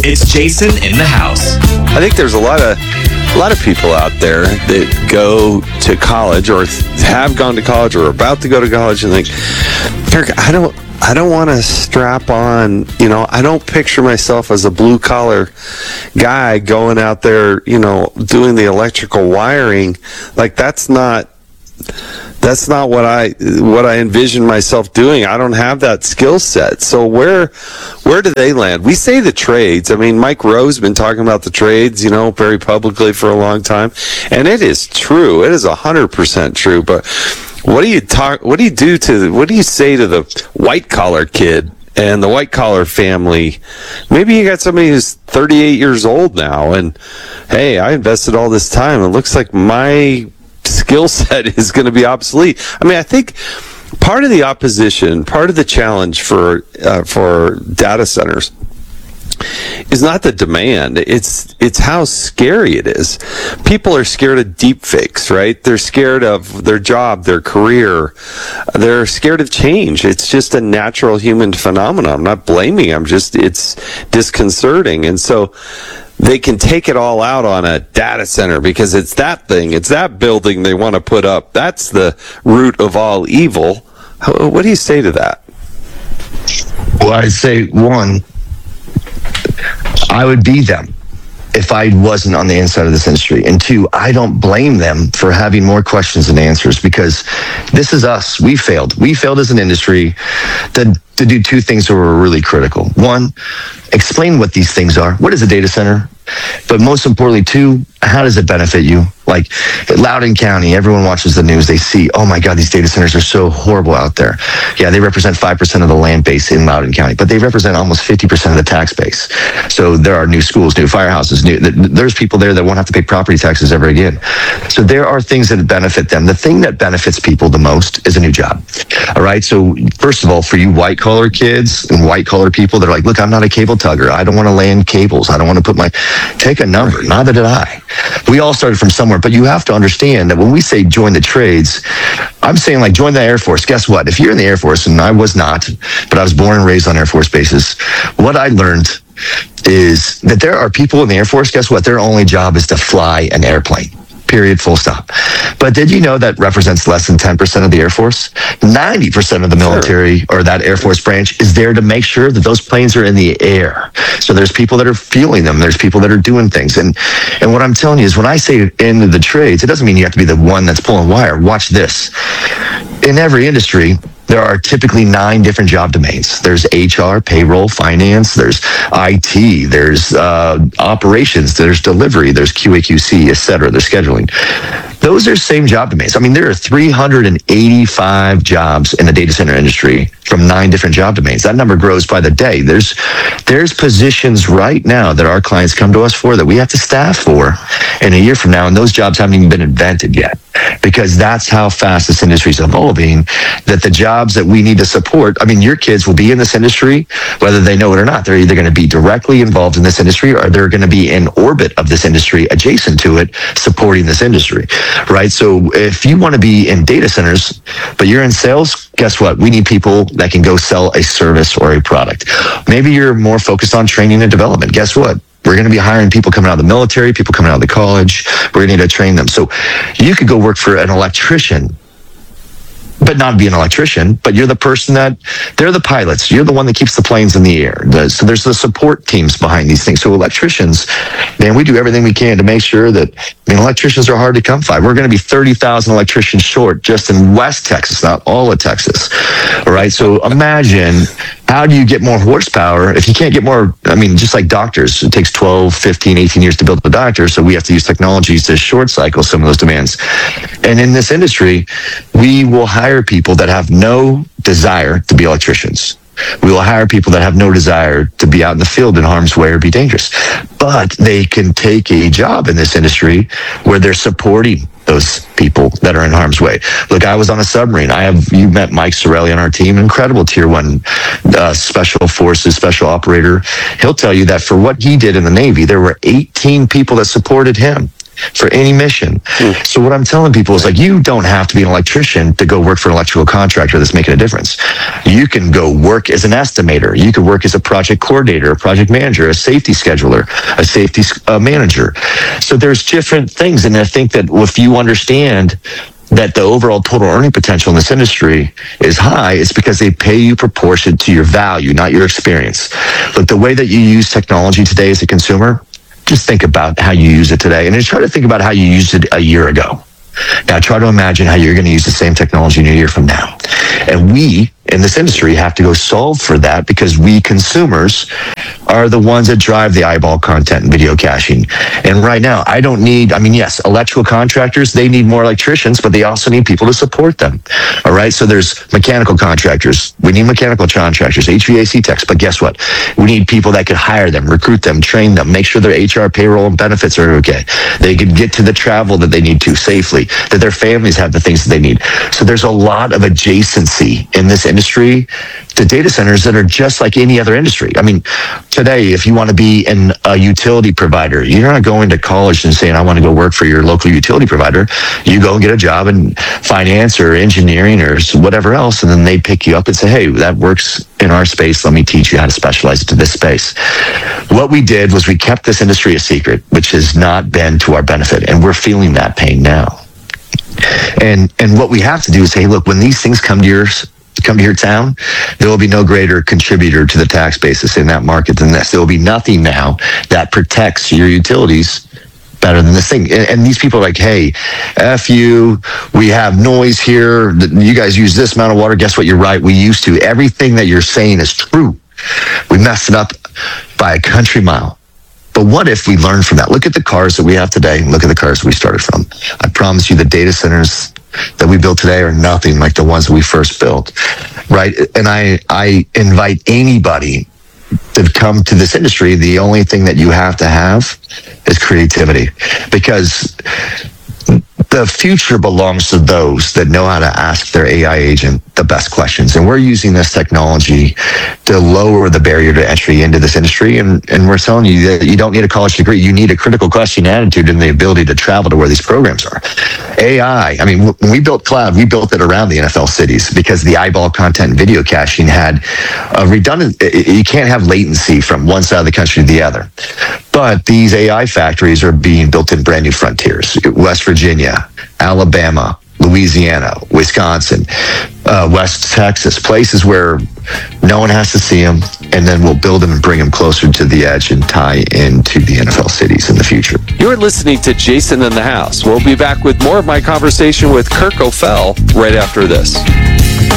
It's Jason in the house. I think there's a lot of people out there that go to college or have gone to college or are about to go to college and think, Eric, I don't want to strap on, I don't picture myself as a blue collar guy going out there, doing the electrical wiring. Like that's not what I envision myself doing. I don't have that skill set. So where do they land? We say the trades. I mean, Mike Rowe's been talking about the trades, very publicly for a long time, and it is true. It is 100% true. But what do you say to the white collar kid and the white collar family? Maybe you got somebody who's 38 years old now, and hey, I invested all this time. It looks like my skill set is going to be obsolete. I mean, I think part of the opposition, part of the challenge for data centers is not the demand. It's how scary it is. People are scared of deep fakes, right? They're scared of their job, their career. They're scared of change. It's just a natural human phenomenon. I'm not blaming them. It's disconcerting. And so they can take it all out on a data center because it's that thing, it's that building they want to put up. That's the root of all evil. What do you say to that? Well, I'd say, one, I would be them if I wasn't on the inside of this industry. And two, I don't blame them for having more questions than answers, because this is us. We failed. We failed as an industry to do two things that were really critical. One, explain what these things are. What is a data center? But most importantly, two, how does it benefit you? Like Loudoun County, everyone watches the news. They see, oh my God, these data centers are so horrible out there. Yeah, they represent 5% of the land base in Loudoun County, but they represent almost 50% of the tax base. So there are new schools, new firehouses, there's people there that won't have to pay property taxes ever again. So there are things that benefit them. The thing that benefits people the most is a new job. All right. So first of all, for you white collar kids and white collar people that are like, look, I'm not a cable tugger. I don't want to land cables. I don't want to take a number. Neither did I. We all started from somewhere, but you have to understand that when we say join the trades, I'm saying like join the Air Force. Guess what? If you're in the Air Force, and I was not, but I was born and raised on Air Force bases, what I learned is that there are people in the Air Force, guess what? Their only job is to fly an airplane. Period, full stop. But did you know that represents less than 10% of the Air Force? 90% of the military or that Air Force branch is there to make sure that those planes are in the air. So there's people that are fueling them. There's people that are doing things. And what I'm telling you is when I say into the trades, it doesn't mean you have to be the one that's pulling wire. Watch this. In every industry, there are typically 9 different job domains. There's HR, payroll, finance, there's IT, there's operations, there's delivery, there's QA/QC, et cetera, there's scheduling. Those are same job domains. I mean, there are 385 jobs in the data center industry from 9 different job domains. That number grows by the day. There's positions right now that our clients come to us for that we have to staff for in a year from now, and those jobs haven't even been invented yet, because that's how fast this industry is evolving, that the jobs that we need to support, I mean, your kids will be in this industry, whether they know it or not. They're either going to be directly involved in this industry or they're going to be in orbit of this industry, adjacent to it, supporting this industry, right? So if you want to be in data centers, but you're in sales, guess what? We need people that can go sell a service or a product. Maybe you're more focused on training and development. Guess what? We're going to be hiring people coming out of the military, people coming out of the college. We're going to need to train them. So you could go work for an electrician, but not be an electrician, but you're the person they're the pilots. You're the one that keeps the planes in the air. So there's the support teams behind these things. So electricians, man, we do everything we can to make sure that, electricians are hard to come by. We're going to be 30,000 electricians short just in West Texas, not all of Texas. All right. So imagine, how do you get more horsepower if you can't get more? Just like doctors, it takes 12, 15, 18 years to build a doctor. So we have to use technologies to short cycle some of those demands. And in this industry, we will hire people that have no desire to be electricians. We will hire people that have no desire to be out in the field in harm's way or be dangerous. But they can take a job in this industry where they're supporting those people that are in harm's way. Look, I was on a submarine. You met Mike Sorelli on our team, incredible tier 1 special forces, special operator. He'll tell you that for what he did in the Navy, there were 18 people that supported him. for any mission. So what I'm telling people is like, you don't have to be an electrician to go work for an electrical contractor that's making a difference. You can go work as an estimator. You could work as a project coordinator, a project manager, a safety scheduler, a safety manager. So there's different things. And I think that if you understand that the overall total earning potential in this industry is high, it's because they pay you proportionate to your value, not your experience. But the way that you use technology today as a consumer, just think about how you use it today, and then try to think about how you used it a year ago. Now try to imagine how you're going to use the same technology in a year from now. And we in this industry have to go solve for that, because we consumers are the ones that drive the eyeball content and video caching. And right now, yes, electrical contractors, they need more electricians, but they also need people to support them. All right. So there's mechanical contractors. We need mechanical contractors, HVAC techs. But guess what? We need people that could hire them, recruit them, train them, make sure their HR, payroll, and benefits are okay. They can get to the travel that they need to safely, that their families have the things that they need. So there's a lot of adjacency in this industry to data centers that are just like any other industry. I mean, today, if you want to be a utility provider, you're not going to college and saying, I want to go work for your local utility provider. You go and get a job in finance or engineering or whatever else, and then they pick you up and say, hey, that works in our space. Let me teach you how to specialize into this space. What we did was we kept this industry a secret, which has not been to our benefit, and we're feeling that pain now. And what we have to do is say, look, when these things come to your town, there will be no greater contributor to the tax basis in that market than this. There will be nothing now that protects your utilities better than this thing. And these people are like, hey, F you, we have noise here, you guys use this amount of water. Guess what? You're right, we used to. Everything that you're saying is true. We messed it up by a country mile. But what if we learn from that? Look at the cars that we have today, and look at the cars we started from. I promise you the data centers that we build today are nothing like the ones that we first built, right? And I invite anybody to come to this industry. The only thing that you have to have is creativity, because the future belongs to those that know how to ask their AI agent the best questions. And we're using this technology to lower the barrier to entry into this industry. And we're telling you that you don't need a college degree. You need a critical question attitude and the ability to travel to where these programs are. AI, I mean, when we built cloud, we built it around the NFL cities, because the eyeball content and video caching had a redundant, you can't have latency from one side of the country to the other. But these AI factories are being built in brand new frontiers. West Virginia, Alabama, Louisiana, Wisconsin, West Texas, places where no one has to see them, and then we'll build them and bring them closer to the edge and tie into the NFL cities in the future. You're listening to Jason in the House. We'll be back with more of my conversation with Kirk O'Fell right after this.